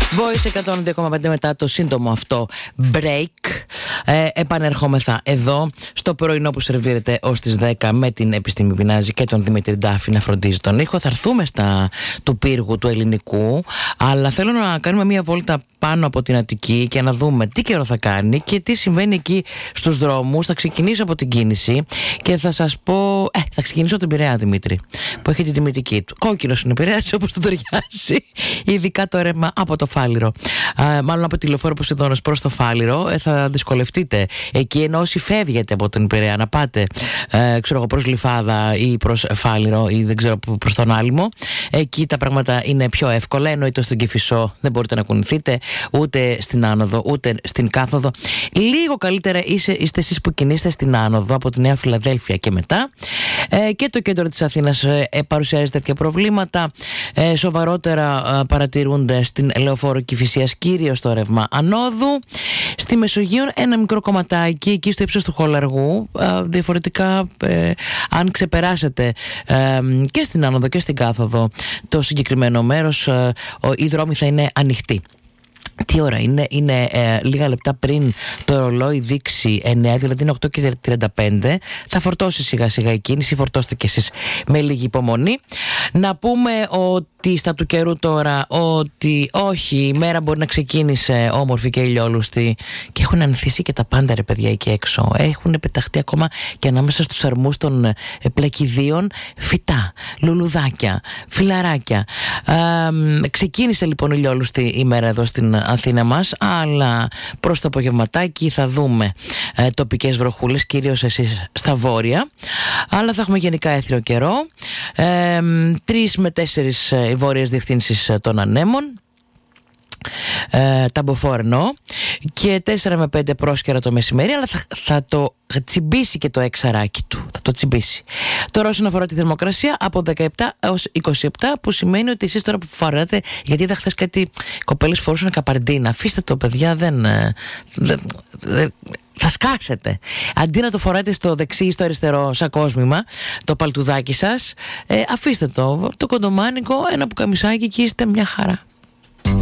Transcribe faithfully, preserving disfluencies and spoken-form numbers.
Voice εκατόν δύο κόμμα πέντε μετά το σύντομο αυτό break. Ε, επανερχόμεθα εδώ στο πρωινό που σερβίρεται ως τις δέκα με την Επιστήμη Πινάζη και τον Δημήτρη Ντάφη να φροντίζει τον ήχο. Θα έρθουμε στα του πύργου του ελληνικού, αλλά θέλω να κάνουμε μια βόλτα πάνω από την Αττική και να δούμε τι καιρό θα κάνει και τι συμβαίνει εκεί στους δρόμους. Θα ξεκινήσω από την κίνηση και θα σας πω. Ε, θα ξεκινήσω από την Πειραιά, Δημήτρη, που έχει τη τιμητική του. Κόκκινος είναι Πειραιάς, όπως του ταιριάζει. Ειδικά το ρεύμα από το Φάληρο. Α, μάλλον από τη Λεωφόρο Ποσειδώνος προς το Φάληρο. Ε, θα δυσκολευτείτε εκεί, ενώ όσοι φεύγετε από την Πειραιά να πάτε ε, ξέρω εγώ, προς Γλυφάδα ή προς Φάληρο ή δεν ξέρω προς τον Άλυμο, εκεί τα πράγματα είναι πιο εύκολα. Εννοείται στον Κηφισό δεν μπορείτε να κουνηθείτε ούτε στην άνοδο ούτε στην κάθοδο. Λίγο καλύτερα είστε, είστε εσείς που κινείστε στην άνοδο από τη Νέα Φιλαδέλφια και μετά. Ε, και το κέντρο της Αθήνας ε, παρουσιάζει τέτοια προβλήματα. Ε, σοβαρότερα ε, παρατηρούνται στην Λεωφόρο Κηφισίας, κυρίως στο ρεύμα ανόδου. Στη Μεσογείο ένα μικρό κομματάκι εκεί στο ύψος του Χολαργού. Ε, διαφορετικά, ε, αν ξεπεράσετε ε, και στην άνοδο και στην κάθοδο το συγκεκριμένο μέρος, ε, οι δρόμοι θα είναι ανοιχτοί. Τι ώρα είναι, είναι ε, λίγα λεπτά πριν το ρολόι δείξει εννιά, δηλαδή είναι οκτώ και τριάντα πέντε. Θα φορτώσει σιγά σιγά η κίνηση, φορτώστε κι εσείς με λίγη υπομονή. Να πούμε ότι στα του καιρού τώρα, ότι όχι, η μέρα μπορεί να ξεκίνησε όμορφη και ηλιόλουστη και έχουν ανθίσει και τα πάντα ρε παιδιά εκεί έξω. Έχουν πεταχτεί ακόμα και ανάμεσα στους αρμούς των ε, πλακιδίων φυτά, λουλουδάκια, φιλαράκια. Ε, ξεκίνησε λοιπόν ηλιόλουστη η μέρα εδώ στην Αθήνα μας, αλλά προς το απογευματάκι θα δούμε ε, τοπικές βροχούλες, κυρίως εσείς στα βόρεια, αλλά θα έχουμε γενικά έθριο καιρό. Ε, τρεις με τέσσερις ε, οι βόρειες διευθύνσεις ε, των ανέμων, ε, τα μποφόρνο, και τέσσερα με πέντε πρόσκαιρα το μεσημέρι, αλλά θα, θα το τσιμπήσει και το εξαράκι του. Θα το τσιμπήσει. Τώρα, όσον αφορά τη θερμοκρασία, από δεκαεπτά έως είκοσι επτά, που σημαίνει ότι εσείς τώρα που φοράτε, γιατί είδα χθες κάτι κοπέλες φορούσαν καπαρντίνα. Αφήστε το, παιδιά, δεν. δεν, δεν θα σκάσετε. Αντί να το φοράτε στο δεξί ή στο αριστερό σακόσμημα, το παλτουδάκι σας, ε, αφήστε το. Το κοντομάνικο, ένα πουκαμισάκι και είστε μια χαρά.